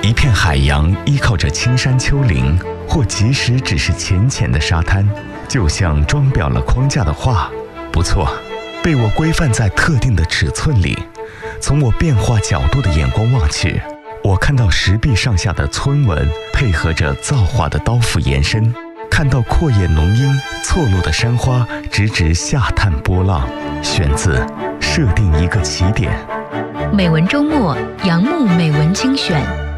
一片海洋依靠着青山丘陵，或即使只是浅浅的沙滩，就像装裱了框架的画。不错，被我规范在特定的尺寸里。从我变化角度的眼光望去，我看到石壁上下的村纹配合着造化的刀斧延伸，看到阔叶浓荫错落的山花直直下探波浪。选自《设定一个起点》。 美文周末，杨牧美文精选。